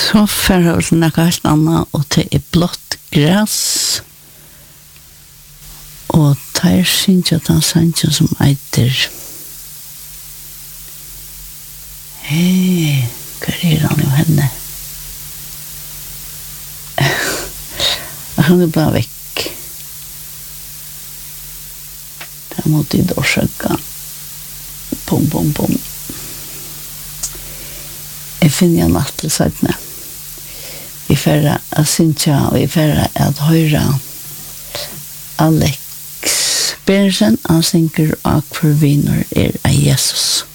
Så færre vi til noe helt annet, og til blått græs. Og der synes jeg den sangen som eiter hei, hva han jo henne? Han bare vekk. Det måtte jeg da søke. Bom, bom, bom. Jeg finner en alltid søkne. Vi færre å synge, og vi færre å høre Alex Bersen, han synger «Akvar viner av Jesus».